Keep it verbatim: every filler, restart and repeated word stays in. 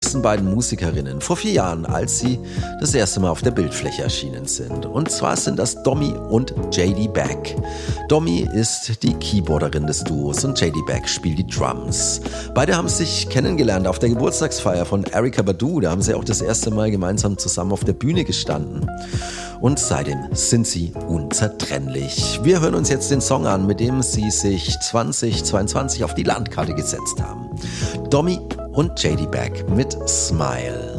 diesen beiden Musikerinnen vor vier Jahren, als sie das erste Mal auf der Bildfläche erschienen sind. Und zwar sind das Domi und J D Beck. Domi ist die Keyboarderin des Duos und J D Beck spielt die Drums. Beide haben sich kennengelernt auf der Geburtstagsfeier von Erykah Badu. Da haben sie auch das erste Mal gemeinsam zusammen auf der Bühne gestanden. Und seitdem sind sie unzertrennlich. Wir hören uns jetzt den Song an, mit dem sie sich zweitausendzweiundzwanzig auf die Landkarte gesetzt haben. Domi und J D Beck mit Smile.